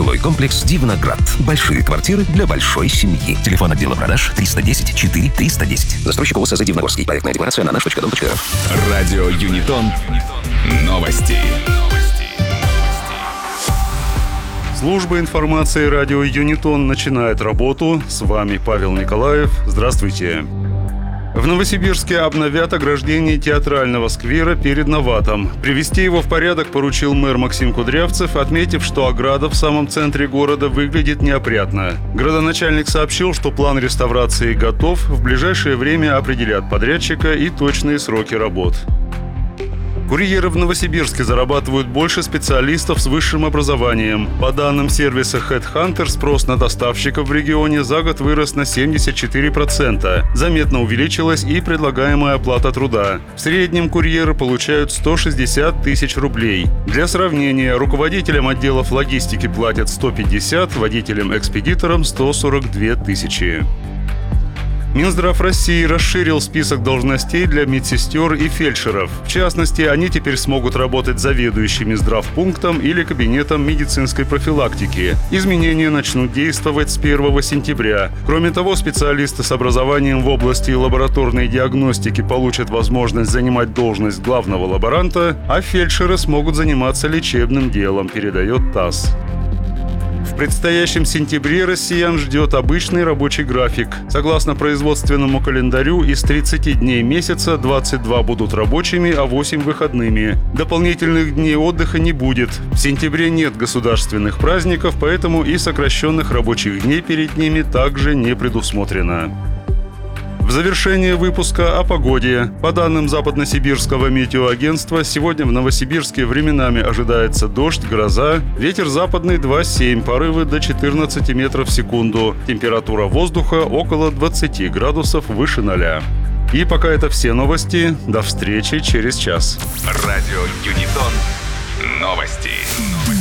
Жилой комплекс «Дивноград». Большие квартиры для большой семьи. Телефон отдела продаж 310 4 310. Застройщик ОСЗ «Дивногорский». Проектная декларация на наш.дом.рф. Радио Юнитон. Новости. Служба информации радио Юнитон начинает работу. С вами Павел Николаев. Здравствуйте. В Новосибирске обновят ограждение театрального сквера перед Новатом. Привести его в порядок поручил мэр Максим Кудрявцев, отметив, что ограда в самом центре города выглядит неопрятно. Градоначальник сообщил, что план реставрации готов. В ближайшее время определят подрядчика и точные сроки работ. Курьеры в Новосибирске зарабатывают больше специалистов с высшим образованием. По данным сервиса HeadHunter, спрос на доставщиков в регионе за год вырос на 74%. Заметно увеличилась и предлагаемая оплата труда. В среднем курьеры получают 160 тысяч рублей. Для сравнения, руководителям отделов логистики платят 150, водителям-экспедиторам 142 тысячи. Минздрав России расширил список должностей для медсестер и фельдшеров. В частности, они теперь смогут работать заведующими здравпунктом или кабинетом медицинской профилактики. Изменения начнут действовать с 1 сентября. Кроме того, специалисты с образованием в области лабораторной диагностики получат возможность занимать должность главного лаборанта, а фельдшеры смогут заниматься лечебным делом, передает ТАСС. В предстоящем сентябре россиян ждет обычный рабочий график. Согласно производственному календарю, из 30 дней месяца 22 будут рабочими, а 8 выходными. Дополнительных дней отдыха не будет. В сентябре нет государственных праздников, поэтому и сокращенных рабочих дней перед ними также не предусмотрено. В завершение выпуска о погоде. По данным Западносибирского метеоагентства, сегодня в Новосибирске временами ожидается дождь, гроза. Ветер западный 2,7, порывы до 14 метров в секунду. Температура воздуха около 20 градусов выше 0. И пока это все новости. До встречи через час. Радио Юнитон. Новости.